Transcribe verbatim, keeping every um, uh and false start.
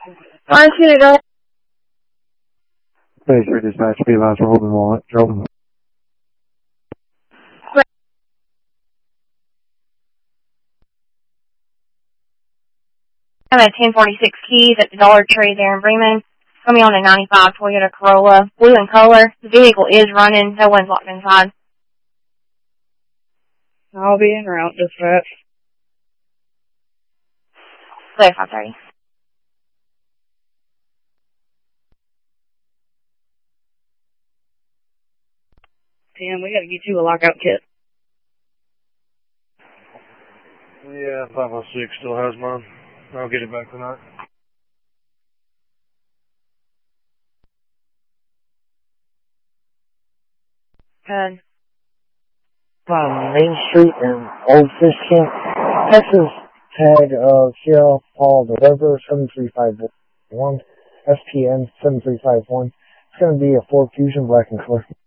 I'm gonna go. Phase three dispatch, be advised, we're holding wallet. Open. I'm at ten forty-six Keys at the Dollar Tree there in Bremen. Coming on a ninety-five Toyota Corolla, blue in color. The vehicle is running. No one's locked inside. I'll be en route, dispatch. Clear five thirty. Tim, we gotta get you a lockout kit. Yeah, five oh six still has mine. I'll get it back tonight. Good. From Main Street in Old Fish Camp, Texas, tag of Sierra Paul the River seven three five one, S P N seven three five one. It's going to be a Ford Fusion black and color.